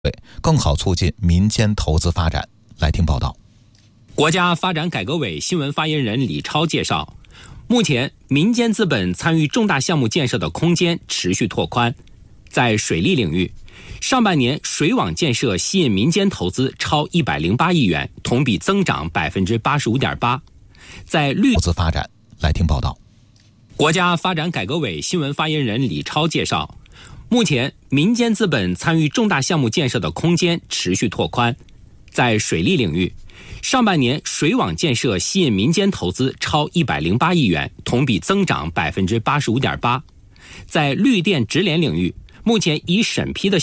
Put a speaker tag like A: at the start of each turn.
A: 更好促进民间投资发展。来听报道。
B: 国家发展改革委新闻发言人李超介绍，目前民间资本参与重大项目建设的空间持续拓宽。在水利领域，上半年水网建设吸引民间投资超108亿元，同比增长85.8%。在绿
A: 投资发展，来听报道。
B: 国家发展改革委新闻发言人李超介绍，目前民间资本参与重大项目建设的空间持续拓宽。在水利领域，上半年水网建设吸引民间投资超108亿元，同比增长85.8%。在绿电直联领域，目前已审批的